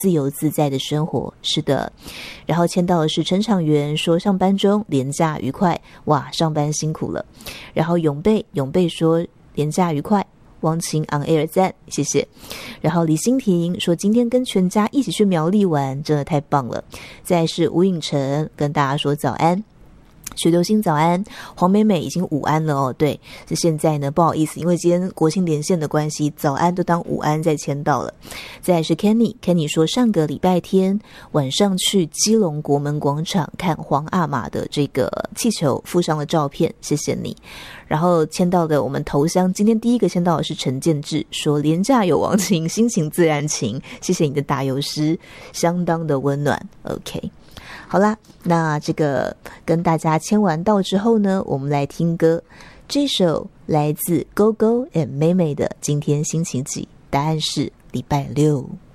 自由自在的生活。是的，然后签到的是陈场元，说上班中连假愉快，哇，上班辛苦了。然后永贝说连假愉快，汪晴 on air 赞，谢谢。然后李欣婷说今天跟全家一起去苗栗玩，真的太棒了。再来是吴颖晨跟大家说早安，学流星早安，黄美美已经午安了哦，对，是现在呢，不好意思，因为今天国庆连线的关系，早安都当午安再签到了。再来是 Kenny 说上个礼拜天晚上去基隆国门广场看皇阿玛的这个气球，附上了照片，谢谢你。然后签到的我们头香，今天第一个签到的是陈建志，说连假有王情，心情自然情，谢谢你的打油诗，相当的温暖。 OK，好啦，那这个跟大家签完到之后呢，我们来听歌。这首来自 GoGo and 妹妹的今天星期几？答案是礼拜六。